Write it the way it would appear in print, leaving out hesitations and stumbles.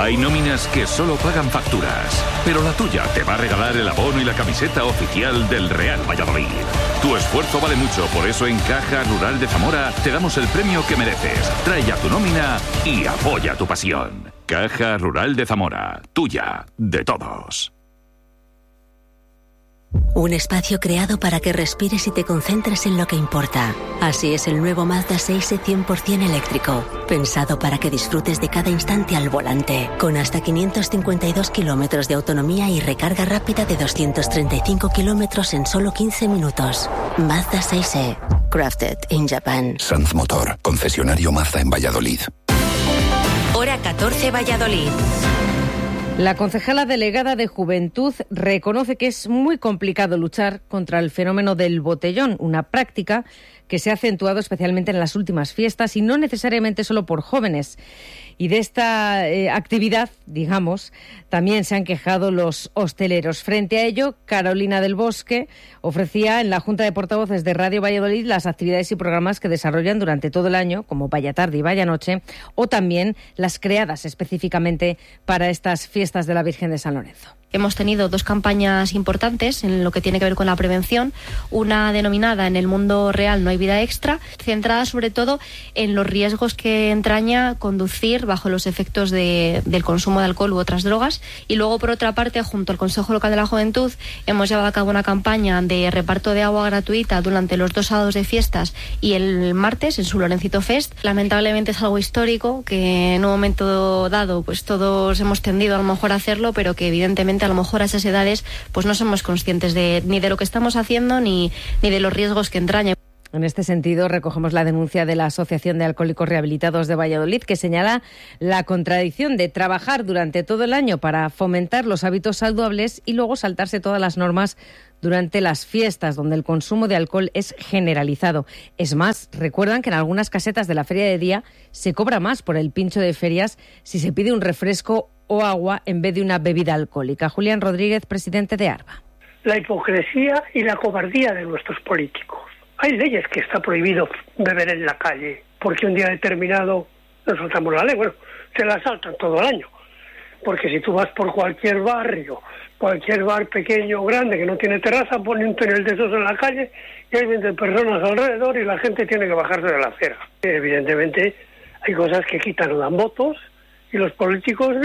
Hay nóminas que solo pagan facturas, pero la tuya te va a regalar el abono y la camiseta oficial del Real Valladolid. Tu esfuerzo vale mucho, por eso en Caja Rural de Zamora te damos el premio que mereces. Trae ya tu nómina y apoya tu pasión. Caja Rural de Zamora, tuya, de todos. Un espacio creado para que respires y te concentres en lo que importa. Así es el nuevo Mazda 6e 100% eléctrico, pensado para que disfrutes de cada instante al volante, con hasta 552 kilómetros de autonomía y recarga rápida de 235 kilómetros en solo 15 minutos. Mazda 6e, crafted in Japan. Sanz Motor, concesionario Mazda en Valladolid. Hora 14, Valladolid. La concejala delegada de Juventud reconoce que es muy complicado luchar contra el fenómeno del botellón, una práctica que se ha acentuado especialmente en las últimas fiestas y no necesariamente solo por jóvenes. Y de esta actividad, digamos, también se han quejado los hosteleros. Frente a ello, Carolina del Bosque ofrecía en la Junta de Portavoces de Radio Valladolid las actividades y programas que desarrollan durante todo el año, como Vaya Tarde y Vaya Noche, o también las creadas específicamente para estas fiestas de la Virgen de San Lorenzo. Hemos tenido dos campañas importantes en lo que tiene que ver con la prevención, una denominada En el mundo real no hay vida extra, centrada sobre todo en los riesgos que entraña conducir bajo los efectos del consumo de alcohol u otras drogas, y luego por otra parte, junto al Consejo Local de la Juventud, hemos llevado a cabo una campaña de reparto de agua gratuita durante los 2 sábados de fiestas y el martes en su Lorencito Fest. Lamentablemente es algo histórico que en un momento dado pues todos hemos tendido a lo mejor a hacerlo, pero que evidentemente a lo mejor a esas edades pues no somos conscientes ni de lo que estamos haciendo ni de los riesgos que entraña. En este sentido, recogemos la denuncia de la Asociación de Alcohólicos Rehabilitados de Valladolid, que señala la contradicción de trabajar durante todo el año para fomentar los hábitos saludables y luego saltarse todas las normas durante las fiestas, donde el consumo de alcohol es generalizado. Es más, recuerdan que en algunas casetas de la feria de día se cobra más por el pincho de ferias si se pide un refresco o agua en vez de una bebida alcohólica. Julián Rodríguez, presidente de ARBA. La hipocresía y la cobardía de nuestros políticos. Hay leyes que está prohibido beber en la calle, porque un día determinado nos soltamos la ley. Bueno, se la saltan todo el año. Porque si tú vas por cualquier barrio, cualquier bar pequeño o grande que no tiene terraza, pone un tonel de esos en la calle y hay 20 personas alrededor y la gente tiene que bajarse de la acera. Evidentemente hay cosas que quitan o dan votos y los políticos